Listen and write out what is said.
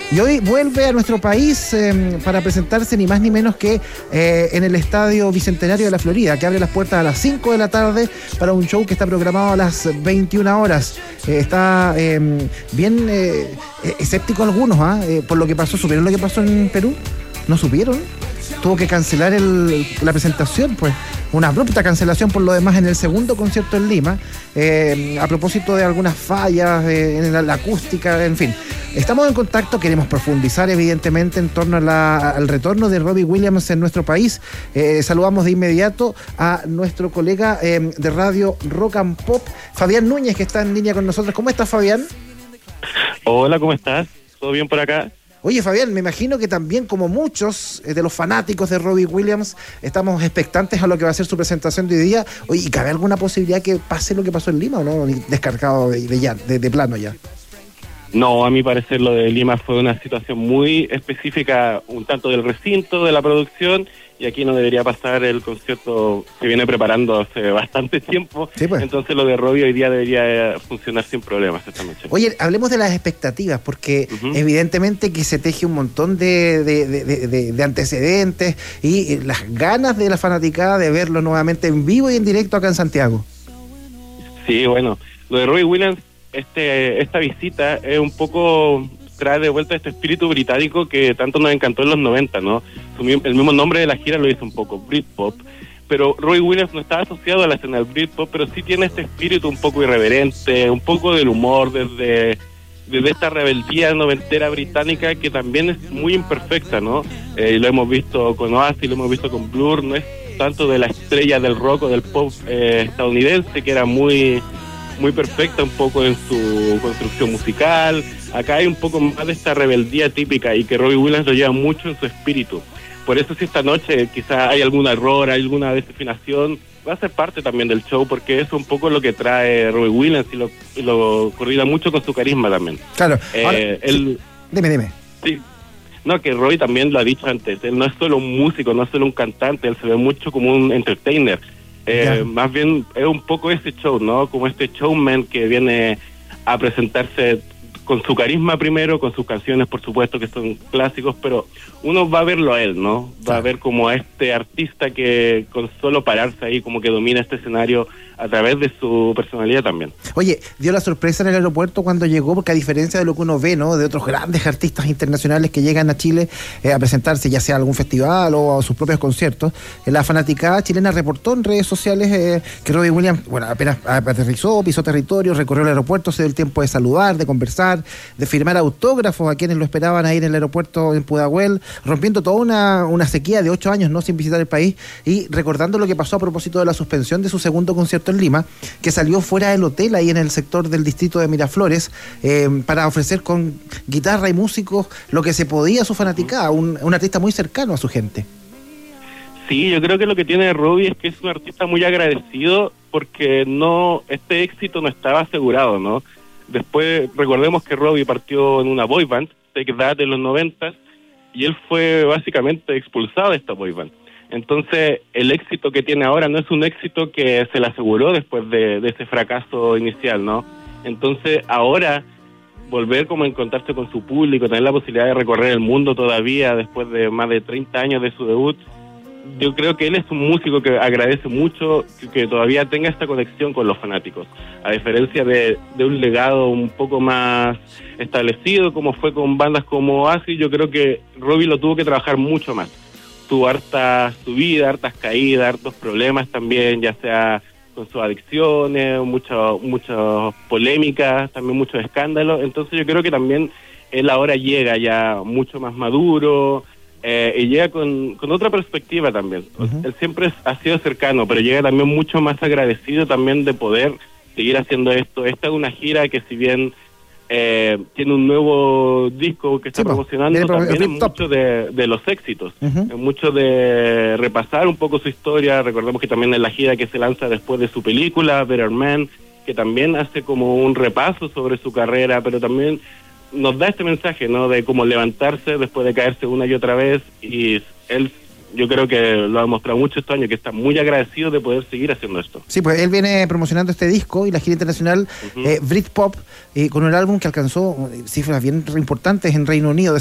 Y hoy vuelve a nuestro país para presentarse ni más ni menos que en el Estadio Bicentenario de la Florida, que abre las puertas a las 5 de la tarde para un show que está programado a las 21 horas. Está bien escéptico algunos, por lo que pasó. ¿Supieron lo que pasó en Perú? ¿No supieron? Tuvo que cancelar la presentación, pues. Una abrupta cancelación por lo demás en el segundo concierto en Lima, a propósito de algunas fallas en la acústica, en fin. Estamos en contacto, queremos profundizar evidentemente en torno al retorno de Robbie Williams en nuestro país. Saludamos de inmediato a nuestro colega de radio Rock and Pop, Fabián Núñez, que está en línea con nosotros. ¿Cómo estás, Fabián? Hola, ¿cómo estás? ¿Todo bien por acá? Oye, Fabián, me imagino que también, como muchos de los fanáticos de Robbie Williams, estamos expectantes a lo que va a ser su presentación de hoy día. Oye, ¿y cabe alguna posibilidad que pase lo que pasó en Lima o no? Descargado de plano ya. No, a mi parecer lo de Lima fue una situación muy específica, un tanto del recinto, de la producción, y aquí no debería pasar. El concierto se viene preparando hace bastante tiempo, sí, pues. Entonces lo de Robbie hoy día debería funcionar sin problemas esta noche. Oye, hablemos de las expectativas, porque evidentemente que se teje un montón de antecedentes y las ganas de la fanaticada de verlo nuevamente en vivo y en directo acá en Santiago. Sí, bueno, lo de Robbie Williams, esta visita es un poco, trae de vuelta este espíritu británico que tanto nos encantó en los 90, ¿no? El mismo nombre de la gira lo hizo un poco, Britpop, pero Robbie Williams no está asociado a la escena del Britpop, pero sí tiene este espíritu un poco irreverente, un poco del humor, desde esta rebeldía noventera británica que también es muy imperfecta, ¿no? Lo hemos visto con Oasis, lo hemos visto con Blur, no es tanto de la estrella del rock o del pop estadounidense, que era muy perfecta un poco en su construcción musical. Acá hay un poco más de esta rebeldía típica y que Robbie Williams lo lleva mucho en su espíritu. Por eso si esta noche quizá hay algún error, hay alguna desafinación, va a ser parte también del show, porque eso es un poco lo que trae Robbie Williams y lo coordina mucho con su carisma también. Claro. Ahora, Dime. Sí. No, que Robbie también lo ha dicho antes, él no es solo un músico, no es solo un cantante, él se ve mucho como un entertainer. Más bien es un poco ese show, ¿no? Como este showman que viene a presentarse con su carisma primero, con sus canciones, por supuesto, que son clásicos, pero uno va a verlo a él, ¿no? Va a ver como a este artista que con solo pararse ahí como que domina este escenario a través de su personalidad también. Oye, dio la sorpresa en el aeropuerto cuando llegó, porque a diferencia de lo que uno ve, ¿no?, de otros grandes artistas internacionales que llegan a Chile a presentarse, ya sea a algún festival o a sus propios conciertos, la fanaticada chilena reportó en redes sociales que Robbie Williams, bueno, apenas aterrizó, pisó territorio, recorrió el aeropuerto, se dio el tiempo de saludar, de conversar, de firmar autógrafos a quienes lo esperaban ahí en el aeropuerto en Pudahuel, rompiendo toda una sequía de 8 años, ¿no?, sin visitar el país, y recordando lo que pasó a propósito de la suspensión de su segundo concierto en Lima, que salió fuera del hotel ahí en el sector del distrito de Miraflores, para ofrecer con guitarra y músicos lo que se podía a su fanaticada, un artista muy cercano a su gente. Sí, yo creo que lo que tiene Robbie es que es un artista muy agradecido, porque este éxito no estaba asegurado, ¿no? Después, recordemos que Robbie partió en una boy band, Take That, de los 90, y él fue básicamente expulsado de esta boy band. Entonces, el éxito que tiene ahora no es un éxito que se le aseguró después de ese fracaso inicial, ¿no? Entonces, ahora, volver como a encontrarse con su público, tener la posibilidad de recorrer el mundo todavía después de más de 30 años de su debut, yo creo que él es un músico que agradece mucho que todavía tenga esta conexión con los fanáticos, a diferencia de un legado un poco más establecido, como fue con bandas como Oasis. Yo creo que Robbie lo tuvo que trabajar mucho más. Tuvo harta subida, hartas caídas, hartos problemas también, ya sea con sus adicciones, muchas polémicas, también muchos escándalos. Entonces yo creo que también él ahora llega ya mucho más maduro, y llega con otra perspectiva también. Él siempre ha sido cercano, pero llega también mucho más agradecido también de poder seguir haciendo esto. Esta es una gira que, si bien tiene un nuevo disco que está promocionando, también es mucho de los éxitos, es mucho de repasar un poco su historia. Recordemos que también es la gira que se lanza después de su película Better Man, que también hace como un repaso sobre su carrera, pero también nos da este mensaje, ¿no?, de cómo levantarse después de caerse una y otra vez. Y él, yo creo que lo ha demostrado mucho estos años, que está muy agradecido de poder seguir haciendo esto. Sí, pues él viene promocionando este disco y la gira internacional Britpop, con un álbum que alcanzó cifras bien importantes en Reino Unido.